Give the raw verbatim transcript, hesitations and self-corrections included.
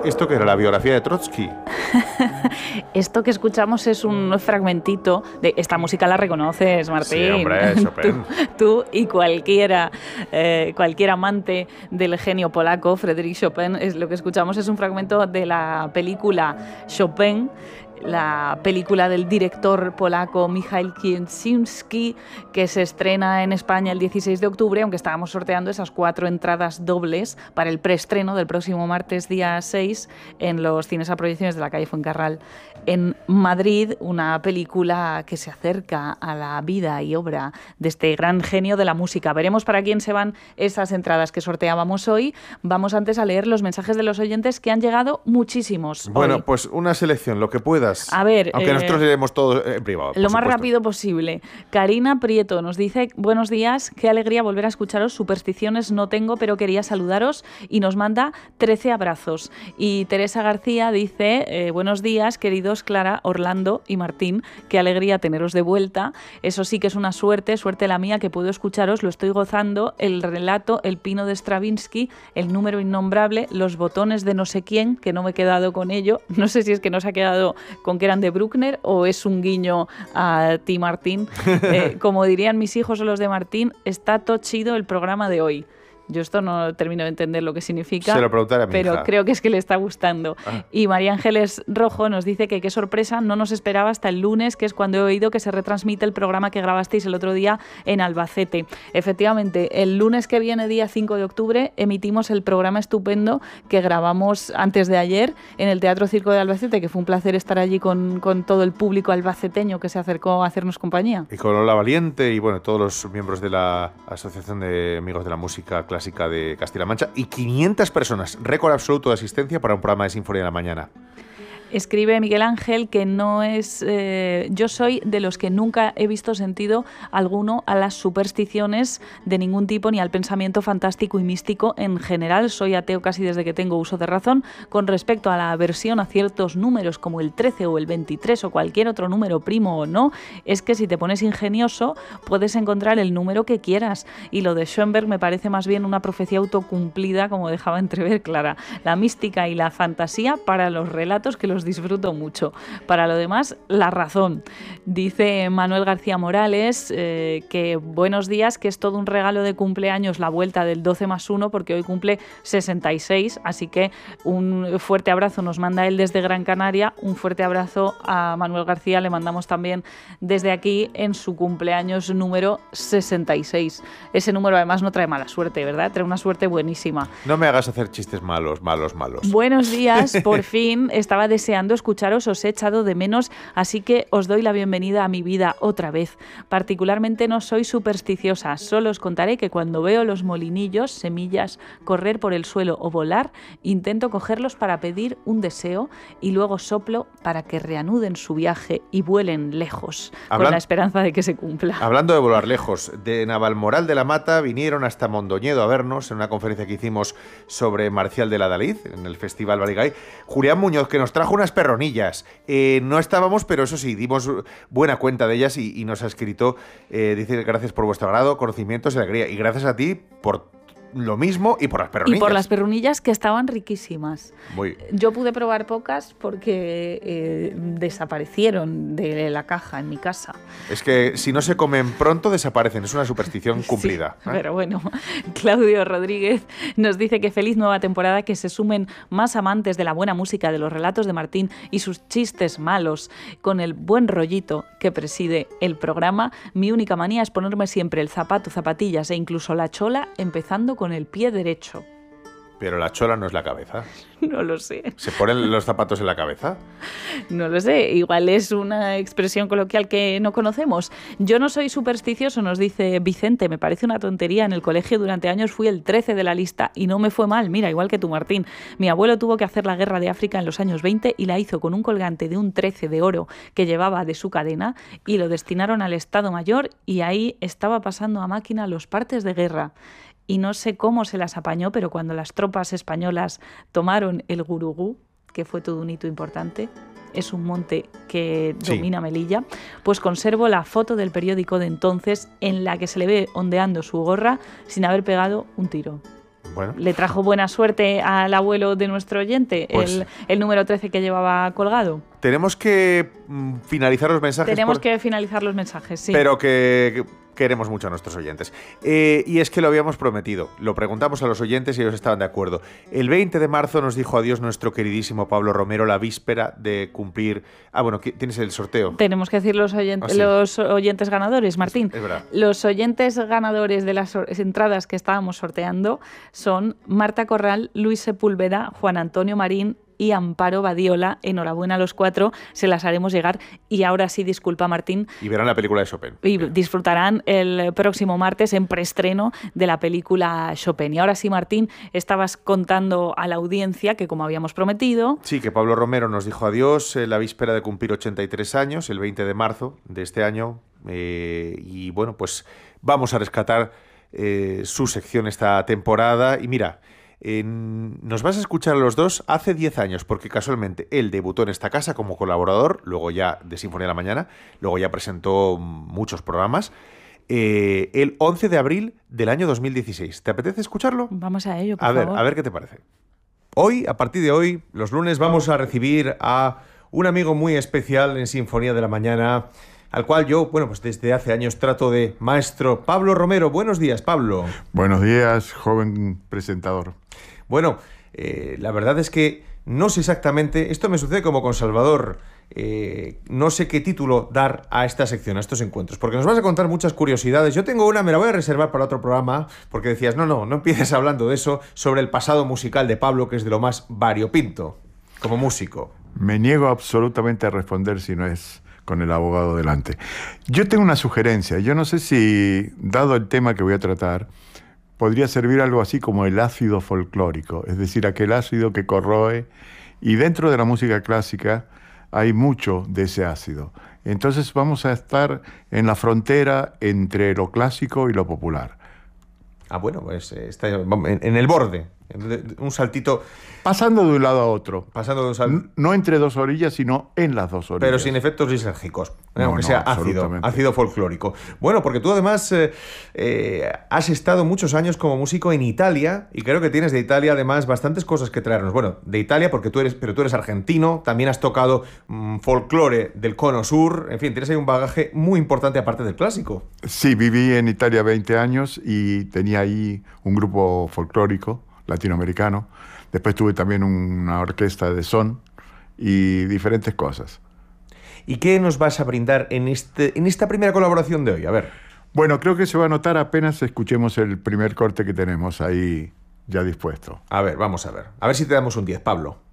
¿Esto que era la biografía de Trotsky? Esto que escuchamos es un fragmentito de esta música, la reconoces, Martín. Sí, hombre, Chopin. Tú, tú y cualquiera, eh, cualquier amante del genio polaco, Frédéric Chopin, es lo que escuchamos es un fragmento de la película Chopin, la película del director polaco Michał Kieślowski, que se estrena en España el dieciséis de octubre, aunque estábamos sorteando esas cuatro entradas dobles para el preestreno del próximo martes día seis en los cines a proyecciones de la calle Fuencarral en Madrid, una película que se acerca a la vida y obra de este gran genio de la música. Veremos para quién se van esas entradas que sorteábamos hoy. Vamos antes a leer los mensajes de los oyentes, que han llegado muchísimos. Bueno, hoy. Pues una selección, lo que puedas. A ver, aunque eh, nosotros leemos todo en privado. Lo más supuesto. rápido posible. Karina Prieto nos dice: buenos días, qué alegría volver a escucharos. Supersticiones no tengo, pero quería saludaros, y nos manda trece abrazos. Y Teresa García dice: eh, buenos días, queridos Clara, Orlando y Martín, qué alegría teneros de vuelta. Eso sí que es una suerte, suerte la mía, que puedo escucharos, lo estoy gozando. El relato, El Pino de Stravinsky, El número innombrable, Los botones de no sé quién, que no me he quedado con ello. No sé si es que no se ha quedado con que eran de Bruckner o es un guiño a ti, Martín. Eh, como dirían mis hijos o los de Martín, está todo chido el programa de hoy. Yo esto no termino de entender lo que significa, Se lo preguntaré a mi pero hija. creo que es que le está gustando. Ah. Y María Ángeles Rojo nos dice que qué sorpresa, no nos esperaba hasta el lunes, que es cuando he oído que se retransmite el programa que grabasteis el otro día en Albacete. Efectivamente, el lunes que viene, día cinco de octubre, emitimos el programa estupendo que grabamos antes de ayer en el Teatro Circo de Albacete, que fue un placer estar allí con, con todo el público albaceteño que se acercó a hacernos compañía. Y con Lola Valiente y bueno, todos los miembros de la Asociación de Amigos de la Música Clásica de Castilla-La Mancha, y quinientas personas, récord absoluto de asistencia para un programa de Sinfonía de la Mañana. Escribe Miguel Ángel que no es... Eh, yo soy de los que nunca he visto sentido alguno a las supersticiones de ningún tipo, ni al pensamiento fantástico y místico en general. Soy ateo casi desde que tengo uso de razón. Con respecto a la aversión a ciertos números como el trece o el veintitrés o cualquier otro número, primo o no, es que si te pones ingenioso puedes encontrar el número que quieras. Y lo de Schoenberg me parece más bien una profecía autocumplida, como dejaba entrever Clara. La mística y la fantasía para los relatos, que los disfruto mucho. Para lo demás, la razón. Dice Manuel García Morales eh, que buenos días, que es todo un regalo de cumpleaños la vuelta del doce más uno, porque hoy cumple sesenta y seis, así que un fuerte abrazo nos manda él desde Gran Canaria, un fuerte abrazo a Manuel García, le mandamos también desde aquí en su cumpleaños número sesenta y seis. Ese número además no trae mala suerte, ¿verdad? Trae una suerte buenísima. No me hagas hacer chistes malos, malos, malos. Buenos días, por fin estaba deseando escucharos, os he echado de menos, así que os doy la bienvenida a mi vida otra vez. Particularmente no soy supersticiosa, solo os contaré que cuando veo los molinillos, semillas, correr por el suelo o volar, intento cogerlos para pedir un deseo y luego soplo para que reanuden su viaje y vuelen lejos, Hablan... con la esperanza de que se cumpla. Hablando de volar lejos, de Navalmoral de la Mata vinieron hasta Mondoñedo a vernos en una conferencia que hicimos sobre Marcial de la Dalid, en el Festival Barigay, Julián Muñoz, que nos trajo unas perronillas. Eh, no estábamos, pero eso sí, dimos buena cuenta de ellas y, y nos ha escrito, eh, dice, gracias por vuestro agrado, conocimientos y alegría. Y gracias a ti por lo mismo y por las perronillas. Y por las perronillas, que estaban riquísimas. Muy. Yo pude probar pocas porque eh, desaparecieron de la caja en mi casa. Es que si no se comen pronto desaparecen, es una superstición cumplida. Sí, ¿eh? Pero bueno, Claudio Rodríguez nos dice que feliz nueva temporada, que se sumen más amantes de la buena música, de los relatos de Martín y sus chistes malos, con el buen rollito que preside el programa. Mi única manía es ponerme siempre el zapato, zapatillas e incluso la chola, empezando con el pie derecho. Pero la chola no es la cabeza. No lo sé. ¿Se ponen los zapatos en la cabeza? No lo sé. Igual es una expresión coloquial que no conocemos. Yo no soy supersticioso, nos dice Vicente. Me parece una tontería. En el colegio durante años fui el trece de la lista y no me fue mal. Mira, igual que tú, Martín. Mi abuelo tuvo que hacer la guerra de África en los años veinte y la hizo con un colgante de un trece de oro que llevaba de su cadena y lo destinaron al Estado Mayor y ahí estaba pasando a máquina los partes de guerra. Y no sé cómo se las apañó, pero cuando las tropas españolas tomaron el Gurugú, que fue todo un hito importante, es un monte que sí. domina Melilla, pues conservo la foto del periódico de entonces en la que se le ve ondeando su gorra sin haber pegado un tiro. Bueno. ¿Le trajo buena suerte al abuelo de nuestro oyente, Pues, el, el número trece que llevaba colgado? Tenemos que mm, finalizar los mensajes. Tenemos por... que finalizar los mensajes, sí. Pero que, que queremos mucho a nuestros oyentes. Eh, y es que lo habíamos prometido. Lo preguntamos a los oyentes y ellos estaban de acuerdo. El veinte de marzo nos dijo adiós nuestro queridísimo Pablo Romero, la víspera de cumplir... Ah, bueno, ¿tienes el sorteo? Tenemos que decir los, oyen- Ah, sí. los oyentes ganadores, Martín. Es, es verdad. Los oyentes ganadores de las or- entradas que estábamos sorteando son Marta Corral, Luis Sepúlveda, Juan Antonio Marín y Amparo Badiola. Enhorabuena a los cuatro, se las haremos llegar. Y ahora sí, disculpa, Martín. Y verán la película de Chopin. Y disfrutarán el próximo martes en preestreno de la película Chopin. Y ahora sí, Martín, estabas contando a la audiencia que, como habíamos prometido... Sí, que Pablo Romero nos dijo adiós en la víspera de cumplir ochenta y tres años, el veinte de marzo de este año. Eh, y bueno, pues vamos a rescatar eh, su sección esta temporada. Y mira... En, nos vas a escuchar a los dos hace diez años, porque casualmente él debutó en esta casa como colaborador, luego ya de Sinfonía de la Mañana, luego ya presentó muchos programas, eh, el once de abril del año dos mil dieciséis. ¿Te apetece escucharlo? Vamos a ello, por A ver, favor. a ver qué te parece. Hoy, a partir de hoy, los lunes, vamos a recibir a un amigo muy especial en Sinfonía de la Mañana, al cual yo, bueno, pues desde hace años trato de maestro. Pablo Romero. Buenos días, Pablo. Buenos días, joven presentador. Bueno, eh, la verdad es que no sé exactamente, esto me sucede como con Salvador, eh, no sé qué título dar a esta sección, a estos encuentros, porque nos vas a contar muchas curiosidades. Yo tengo una, me la voy a reservar para otro programa, porque decías, no, no, no empieces hablando de eso, sobre el pasado musical de Pablo, que es de lo más variopinto, como músico. Me niego absolutamente a responder si no es con el abogado delante. Yo tengo una sugerencia, yo no sé si, dado el tema que voy a tratar, podría servir algo así como el ácido folclórico, es decir, aquel ácido que corroe, y dentro de la música clásica hay mucho de ese ácido. Entonces vamos a estar en la frontera entre lo clásico y lo popular. Ah, bueno, pues eh, está en, en el borde, un saltito... Pasando de un lado a otro. Pasando de un salto... No entre dos orillas, sino en las dos orillas. Pero sin efectos lisérgicos, No, aunque no, sea ácido, absolutamente. ácido folclórico. Bueno, porque tú además eh, eh, has estado muchos años como músico en Italia, y creo que tienes de Italia además bastantes cosas que traernos. Bueno, de Italia porque tú eres, pero tú eres argentino, también has tocado mmm, folclore del Cono Sur, en fin, tienes ahí un bagaje muy importante aparte del clásico. Sí, viví en Italia veinte años y tenía ahí un grupo folclórico latinoamericano. Después tuve también una orquesta de son y diferentes cosas. ¿Y qué nos vas a brindar en, este, en esta primera colaboración de hoy? A ver. Bueno, creo que se va a notar apenas escuchemos el primer corte que tenemos ahí ya dispuesto. A ver, vamos a ver. A ver si te damos un diez, Pablo.